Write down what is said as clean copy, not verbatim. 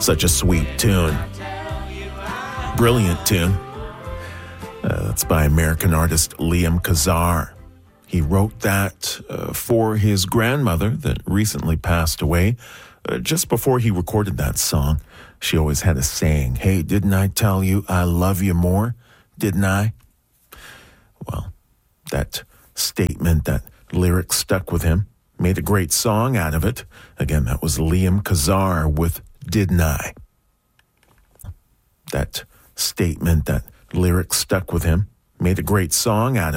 Such a sweet tune. Brilliant tune. That's by American artist Liam Kazar. He wrote that for his grandmother that recently passed away. Just before he recorded that song, she always had a saying, "Hey, didn't I tell you I love you more? Didn't I?" Well, that statement, that lyric stuck with him, made a great song out of it. Again, that was Liam Kazar with "Didn't I?" That statement, that lyric stuck with him, made a great song out of it.